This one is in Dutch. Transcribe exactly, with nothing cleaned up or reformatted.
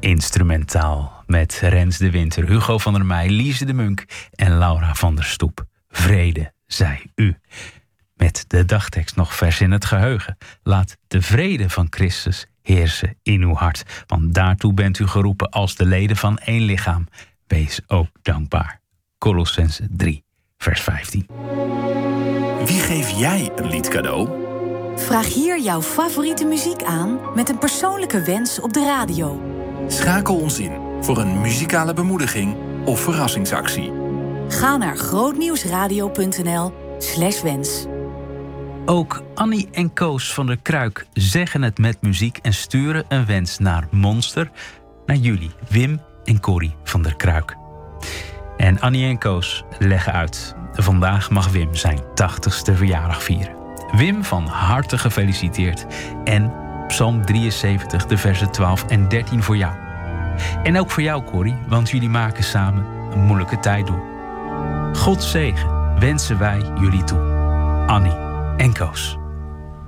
Instrumentaal met Rens de Winter, Hugo van der Meij, Lize de Munk en Laura van der Stoep. Vrede zij u. Met de dagtekst nog vers in het geheugen. Laat de vrede van Christus heersen in uw hart. Want daartoe bent u geroepen als de leden van één lichaam. Wees ook dankbaar. Kolossenzen drie, vers vijftien. Wie geef jij een lied cadeau? Vraag hier jouw favoriete muziek aan met een persoonlijke wens op de radio. Schakel ons in voor een muzikale bemoediging of verrassingsactie. Ga naar grootnieuwsradio.nl slash wens. Ook Annie en Koos van der Kruik zeggen het met muziek en sturen een wens naar Monster, naar jullie, Wim en Corrie van der Kruik. En Annie en Koos leggen uit. Vandaag mag Wim zijn tachtigste verjaardag vieren. Wim, van harte gefeliciteerd. En Psalm drieënzeventig, de versen twaalf en dertien voor jou. En ook voor jou, Corrie, want jullie maken samen een moeilijke tijd door. God zegen wensen wij jullie toe. Annie en Koos.